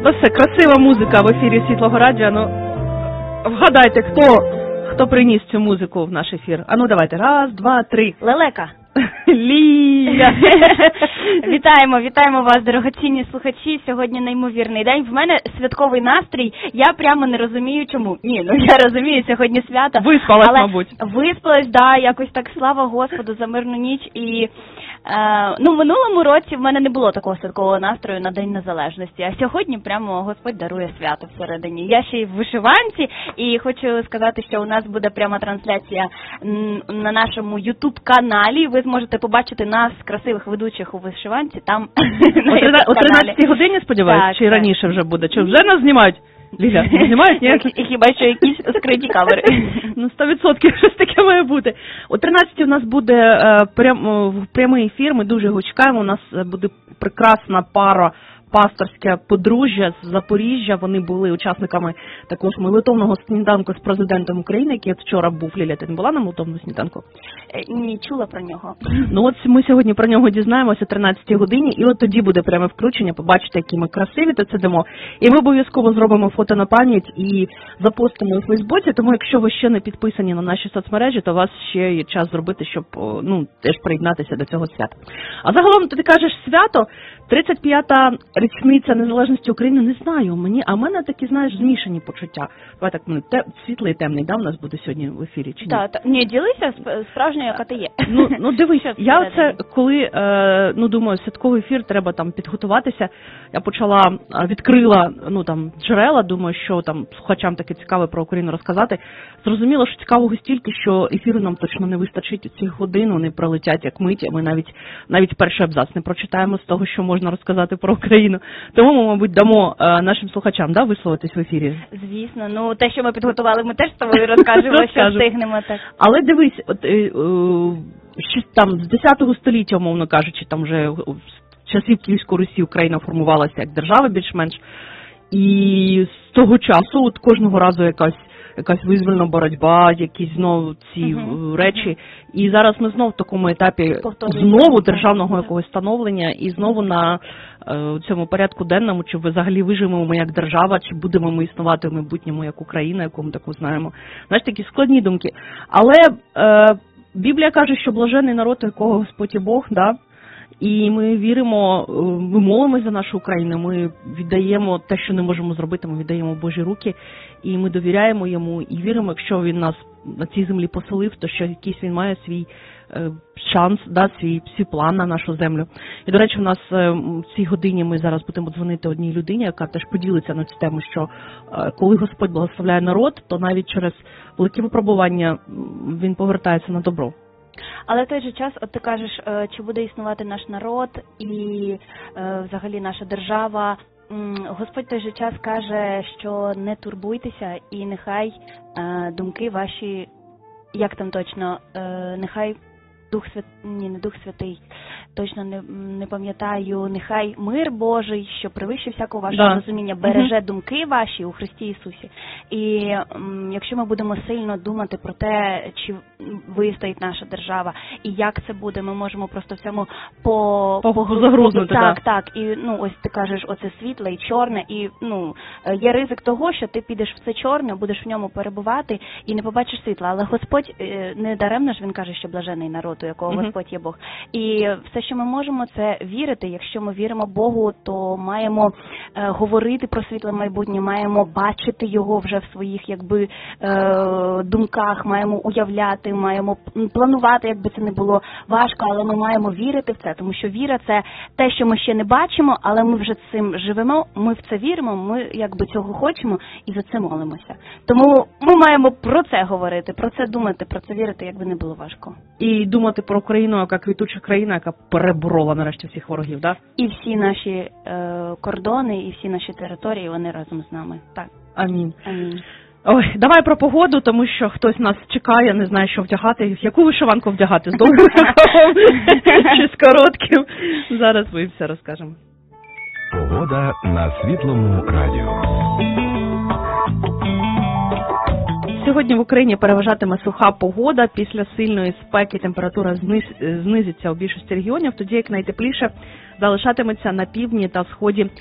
Ну все, красива музика в ефірі Світлого Радіо. Ну, вгадайте, хто приніс цю музику в наш ефір? А ну давайте, раз, два, три. Лелека. Ліля. Вітаємо вас, дорогоцінні слухачі. Сьогодні неймовірний день. В мене святковий настрій. Я прямо не розумію, чому. Я розумію, сьогодні свято. Виспалась, мабуть. Виспалась, да, якось так, слава Господу за мирну ніч. І в минулому році в мене не було такого святкового настрою на День Незалежності. А сьогодні прямо Господь дарує свято всередині. Я ще й в вишиванці, і хочу сказати, що у нас буде пряма трансляція на нашому YouTube-каналі. Ви зможете побачити нас, красивих ведучих у вишиванці, там о 13-й годині, сподіваюся, чи раніше вже буде? Чи вже нас знімають? Ліля, знімають, ні? І хіба що якісь скриті камери. 100% щось таке має бути. О 13-й у нас буде прямий ефір, ми дуже його чекаємо, у нас буде прекрасна пара, пасторське подружжя з Запоріжжя. Вони були учасниками також молитовного сніданку з президентом України, який вчора був. Ліля, ти не була на молитовному сніданку? Ні, чула про нього. Ну от ми сьогодні про нього дізнаємося о 13-й годині, і от тоді буде пряме включення, побачите, які ми красиві тут сидимо. І ми обов'язково зробимо фото на пам'ять і запостимо у Фейсбуці, тому якщо ви ще не підписані на наші соцмережі, то у вас ще є час зробити, щоб теж приєднатися до цього свята. А загалом, ти кажеш, свято, 35-та річниця незалежності України, не знаю, а в мене такі, знаєш, змішані почуття. Давай так, світлий і темний, да, у нас буде сьогодні в ефірі, чи ні? Так, ні, ділися справжньою, яка ти є. Ну дивись, я оце, коли, думаю, святковий ефір, треба там підготуватися, я відкрила, джерела, думаю, що там слухачам таке цікаве про Україну розказати. Зрозуміло, що цікавого стільки, що ефіру нам точно не вистачить, цих годин, вони пролетять як мить, а ми навіть перший абзац не прочитаємо з того, що можна розказати про Україну. Тому ми, мабуть, дамо нашим слухачам, висловитись в ефірі. Звісно, те, що ми підготували, ми теж з тобою розкажемо, що встигнемо так. Але дивись, там з 10 століття, умовно кажучи, там вже з часів Київської Русі Україна формувалася як держава більш-менш, і з того часу кожного разу якась визвольна боротьба, якісь знову ці речі. І зараз ми знову в такому етапі знову державного якогось становлення і знову на цьому порядку денному, чи взагалі виживемо ми як держава, чи будемо ми існувати в майбутньому як Україна, яку ми таку знаємо. Знаєш, такі складні думки. Але Біблія каже, що блажений народ, якого Господь є Бог, да? І ми віримо, ми молимося за нашу Україну, ми віддаємо те, що не можемо зробити, ми віддаємо в Божі руки, і ми довіряємо йому, і віримо, якщо він нас на цій землі поселив, то що якийсь він має свій шанс, свій план на нашу землю. І, до речі, у нас в цій годині ми зараз будемо дзвонити одній людині, яка теж поділиться на цю тему, що коли Господь благословляє народ, то навіть через великі випробування він повертається на добро. Але в той же час, от ти кажеш, чи буде існувати наш народ і взагалі наша держава, Господь в той же час каже, що не турбуйтеся і нехай думки ваші, як там точно, нехай Дух Святий, точно не пам'ятаю, нехай мир Божий, що превище всякого вашого розуміння, береже думки ваші у Христі Ісусі. І якщо ми будемо сильно думати про те, чи вистоїть наша держава, і як це буде, ми можемо просто в цьому загрузнути. Так. І, ось ти кажеш, оце світле і чорне, і, є ризик того, що ти підеш в це чорне, будеш в ньому перебувати і не побачиш світла. Але Господь, не даремно ж Він каже, що блажений народ, у якого Господь є Бог. І все, що ми можемо, це вірити. Якщо ми віримо Богу, то маємо говорити про світле майбутнє, маємо бачити його вже в своїх думках, маємо уявляти, маємо планувати, якби це не було важко, але ми маємо вірити в це, тому що віра – це те, що ми ще не бачимо, але ми вже цим живемо, ми в це віримо, ми цього хочемо і за це молимося. Тому ми маємо про це говорити, про це думати, про це вірити, якби не було важко. І думати про Україну, яка квітуча країна, яка переборола нарешті всіх ворогів, так? І всі наші кордони, і всі наші території, вони разом з нами. Так. Амінь. Ой, давай про погоду, тому що хтось нас чекає, не знає, що вдягати. Яку вишиванку вдягати? З довгим рукавом чи з коротким? Зараз ми все розкажемо. Погода на Світлому радіо. Сьогодні в Україні переважатиме суха погода. Після сильної спеки температура знизиться у більшості регіонів, тоді як найтепліше залишатиметься на півдні та сході